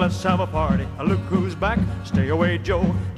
let's have a party. Look who's back. Stay away, Joe.